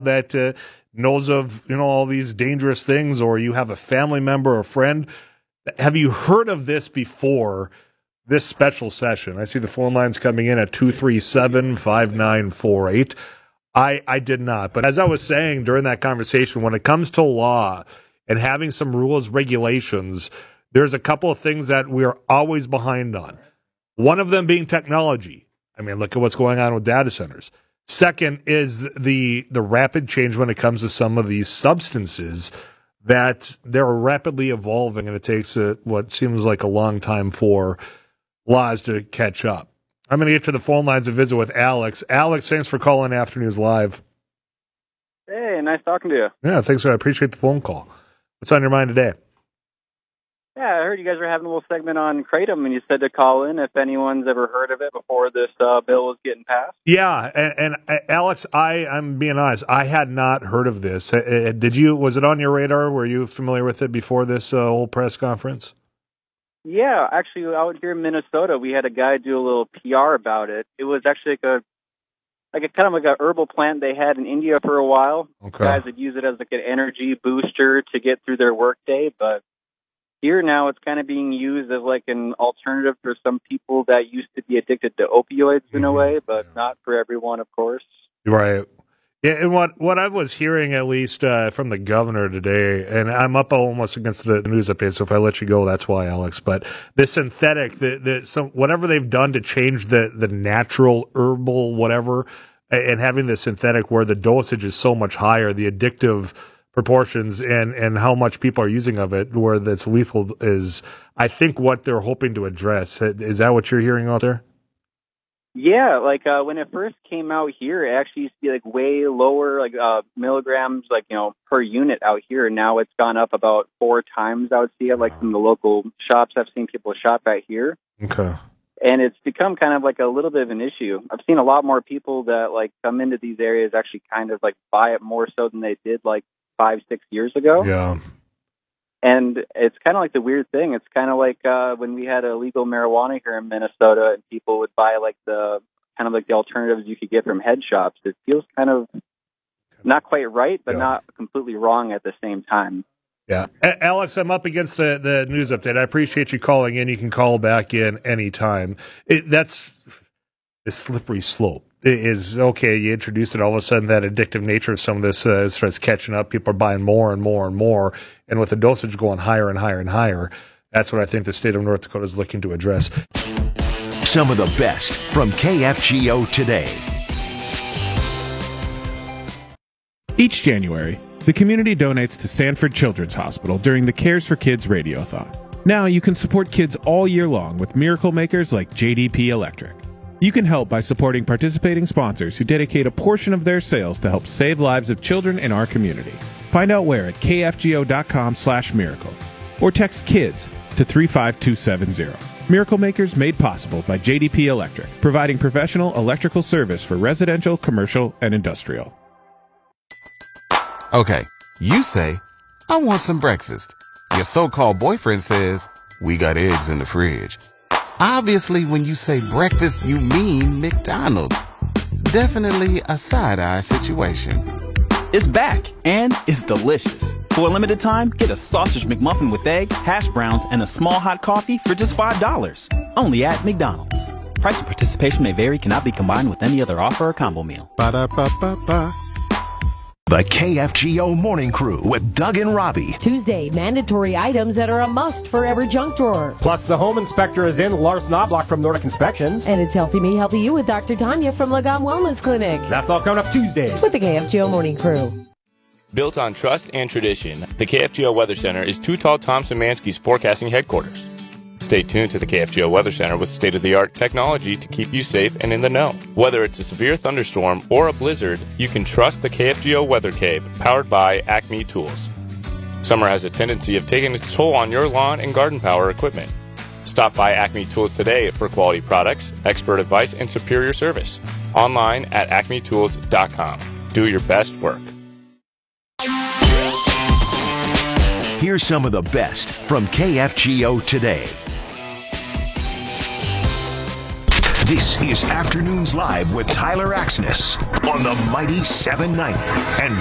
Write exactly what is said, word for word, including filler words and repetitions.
that uh, knows of, you know, all these dangerous things, or you have a family member or friend. Have you heard of this before, this special session? I see the phone lines coming in at two three seven, five nine four eight. I, I did not. But as I was saying during that conversation, when it comes to law and having some rules, regulations, there's a couple of things that we're always behind on. One of them being technology. I mean, look at what's going on with data centers. Second is the the rapid change when it comes to some of these substances that they're rapidly evolving, and it takes a, what seems like a long time for laws to catch up. I'm going to get to the phone lines and visit with Alex. Alex, thanks for calling Afternoons Live. Hey, nice talking to you. Yeah, thanks. I appreciate the phone call. What's on your mind today? Yeah, I heard you guys were having a little segment on Kratom, and you said to call in if anyone's ever heard of it before this uh, bill was getting passed. Yeah, and, and uh, Alex, I, I'm being honest, I had not heard of this. Uh, did you? Was it on your radar? Were you familiar with it before this uh, whole press conference? Yeah, actually, out here in Minnesota, we had a guy do a little P R about it. It was actually like a like a kind of like a herbal plant they had in India for a while. Okay. Guys would use it as like an energy booster to get through their workday, but here now it's kind of being used as like an alternative for some people that used to be addicted to opioids in mm-hmm. a way, but yeah. not for everyone, of course. Right. Yeah, and what, what I was hearing, at least uh, from the governor today, and I'm up almost against the news update, so if I let you go, that's why, Alex. But the synthetic, the, the some whatever they've done to change the, the natural herbal whatever, and having the synthetic where the dosage is so much higher, the addictive proportions and, and how much people are using of it, where that's lethal, is I think what they're hoping to address. Is that what you're hearing out there? Yeah, like uh, when it first came out here, it actually used to be like way lower, like uh, milligrams, like, you know, per unit out here. And now it's gone up about four times, I would see it, like from the local shops I've seen people shop at here. Okay. And it's become kind of like a little bit of an issue. I've seen a lot more people that like come into these areas actually kind of like buy it more so than they did like five, six years ago. Yeah. And it's kind of like the weird thing. It's kind of like uh, when we had illegal marijuana here in Minnesota and people would buy like the kind of like the alternatives you could get from head shops. It feels kind of not quite right, but yeah. not completely wrong at the same time. Yeah. A- Alex, I'm up against the, the news update. I appreciate you calling in. You can call back in anytime. It, that's a slippery slope. It is, okay, you introduce it, all of a sudden that addictive nature of some of this uh, starts catching up. People are buying more and more and more. And with the dosage going higher and higher and higher, that's what I think the state of North Dakota is looking to address. Some of the best from K F G O today. Each January, the community donates to Sanford Children's Hospital during the Cares for Kids Radiothon. Now you can support kids all year long with miracle makers like J D P Electric. You can help by supporting participating sponsors who dedicate a portion of their sales to help save lives of children in our community. Find out where at kfgo.com slash miracle or text KIDS to three five two seven zero. Miracle Makers made possible by J D P Electric, providing professional electrical service for residential, commercial, and industrial. Okay, you say, I want some breakfast. Your so-called boyfriend says, we got eggs in the fridge. Obviously, when you say breakfast, you mean McDonald's. Definitely a side-eye situation. It's back, and it's delicious. For a limited time, get a sausage McMuffin with egg, hash browns, and a small hot coffee for just five dollars. Only at McDonald's. Price and participation may vary, cannot be combined with any other offer or combo meal. Ba-da-ba-ba-ba. The K F G O Morning Crew with Doug and Robbie. Tuesday, mandatory items that are a must for every junk drawer. Plus, the home inspector is in, Lars Knobloch from Nordic Inspections. And it's Healthy Me, Healthy You with Doctor Tanya from Lagom Wellness Clinic. That's all coming up Tuesday with the K F G O Morning Crew. Built on trust and tradition, the K F G O Weather Center is Too Tall Thompson Mansky's forecasting headquarters. Stay tuned to the K F G O Weather Center with state-of-the-art technology to keep you safe and in the know. Whether it's a severe thunderstorm or a blizzard, you can trust the K F G O Weather Cave, powered by Acme Tools. Summer has a tendency of taking its toll on your lawn and garden power equipment. Stop by Acme Tools today for quality products, expert advice, and superior service. Online at acme tools dot com. Do your best work. Here's some of the best from K F G O today. This is Afternoons Live with Tyler Axness on the Mighty seven ninety and